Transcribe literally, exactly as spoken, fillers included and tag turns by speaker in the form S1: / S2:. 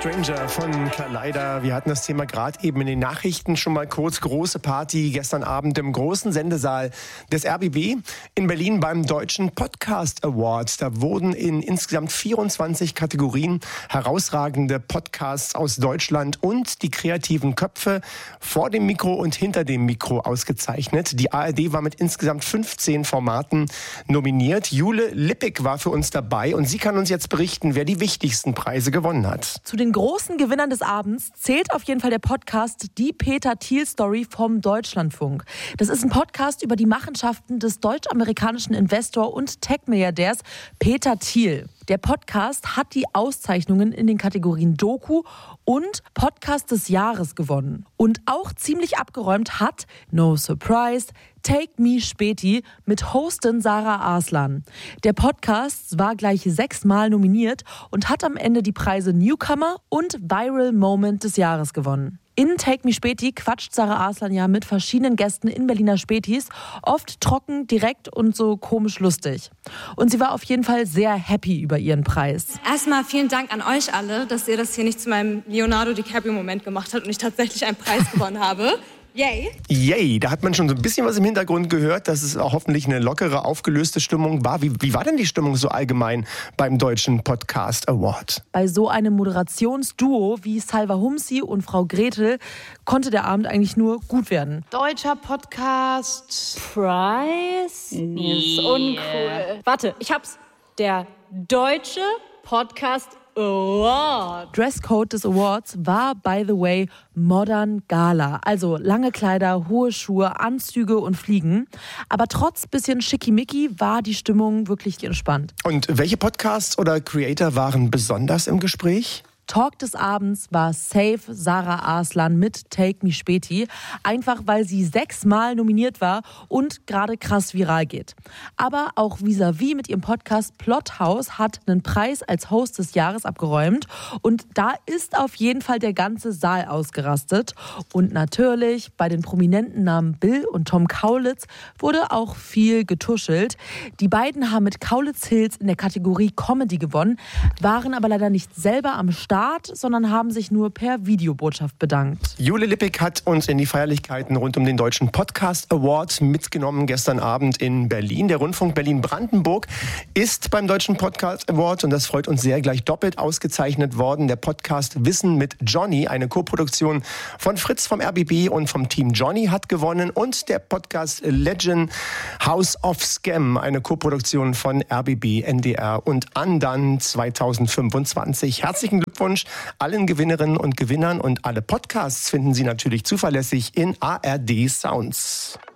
S1: Stranger von Kaleider. Wir hatten das Thema gerade eben in den Nachrichten schon mal kurz. Große Party gestern Abend im großen Sendesaal des R B B in Berlin beim Deutschen Podcast Award. Da wurden in insgesamt vierundzwanzig Kategorien herausragende Podcasts aus Deutschland und die kreativen Köpfe vor dem Mikro und hinter dem Mikro ausgezeichnet. Die A R D war mit insgesamt fünfzehn Formaten nominiert. Jule Lippig war für uns dabei und sie kann uns jetzt berichten, wer die wichtigsten Preise gewonnen hat.
S2: Zu den großen Gewinnern des Abends zählt auf jeden Fall der Podcast Die Peter Thiel Story vom Deutschlandfunk. Das ist ein Podcast über die Machenschaften des deutsch-amerikanischen Investor und Tech-Milliardärs Peter Thiel. Der Podcast hat die Auszeichnungen in den Kategorien Doku und Podcast des Jahres gewonnen. Und auch ziemlich abgeräumt hat, no surprise, Take Me Späti mit Hostin Sarah Arslan. Der Podcast war gleich sechsmal nominiert und hat am Ende die Preise Newcomer und Viral Moment des Jahres gewonnen. In Take Me Späti quatscht Sarah Arslan ja mit verschiedenen Gästen in Berliner Spätis, oft trocken, direkt und so komisch lustig. Und sie war auf jeden Fall sehr happy über ihren Preis.
S3: Erstmal vielen Dank an euch alle, dass ihr das hier nicht zu meinem Leonardo DiCaprio-Moment gemacht habt und ich tatsächlich einen Preis gewonnen habe. Yay.
S1: Yay, da hat man schon so ein bisschen was im Hintergrund gehört, dass es auch hoffentlich eine lockere, aufgelöste Stimmung war. Wie, wie war denn die Stimmung so allgemein beim Deutschen Podcast Award?
S2: Bei so einem Moderationsduo wie Salva Humsi und Frau Gretel konnte der Abend eigentlich nur gut werden.
S4: Deutscher Podcast Prize? Nee, ist uncool. Warte, ich hab's. Der Deutsche Podcast Award.
S2: Dresscode des Awards war, by the way, Modern Gala. Also lange Kleider, hohe Schuhe, Anzüge und Fliegen. Aber trotz bisschen schickimicki war die Stimmung wirklich entspannt.
S1: Und welche Podcasts oder Creator waren besonders im Gespräch?
S2: Talk des Abends war safe Sarah Arslan mit Take Me Späti, einfach weil sie sechsmal nominiert war und gerade krass viral geht. Aber auch Vis-a-vis mit ihrem Podcast Plothouse hat einen Preis als Host des Jahres abgeräumt und da ist auf jeden Fall der ganze Saal ausgerastet. Und natürlich bei den prominenten Namen Bill und Tom Kaulitz wurde auch viel getuschelt. Die beiden haben mit Kaulitz Hills in der Kategorie Comedy gewonnen, waren aber leider nicht selber am Start, sondern haben sich nur per Videobotschaft bedankt.
S1: Jule Lippig hat uns in die Feierlichkeiten rund um den Deutschen Podcast Award mitgenommen gestern Abend in Berlin. Der Rundfunk Berlin-Brandenburg ist beim Deutschen Podcast Award und das freut uns sehr, gleich doppelt ausgezeichnet worden. Der Podcast Wissen mit Johnny, eine Koproduktion von Fritz vom R B B und vom Team Johnny, hat gewonnen und der Podcast Legend House of Scam, eine Koproduktion von R B B, N D R und Andan zweitausendfünfundzwanzig. Herzlichen Glückwunsch allen Gewinnerinnen und Gewinnern und alle Podcasts finden Sie natürlich zuverlässig in A R D Sounds.